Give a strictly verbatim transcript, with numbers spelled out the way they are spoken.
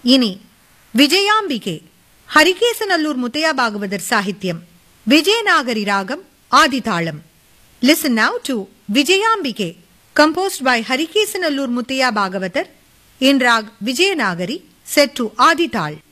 இனி விஜயாம்பிகே ஹரிகேசநல்லூர் முத்தையா பாகவதர் சாகித்யம், விஜயநாகரி ராகம் ஆதிதாளம். Listen now to Vijayambike, composed by Harikesanallur Muthaiya Bhagavatar in rag Vijayanagari, set to Adi Tal.